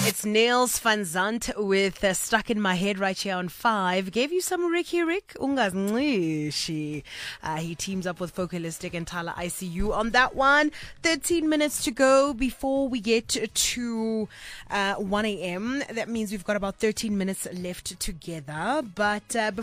It's Niels van Zandt with Stuck in My Head right here on 5. Gave you some Ricky Rick. Ungazngcishi. He teams up with Focalistic and Tyler ICU on that one. 13 minutes to go before we get to 1 a.m. That means we've got about 13 minutes left together. But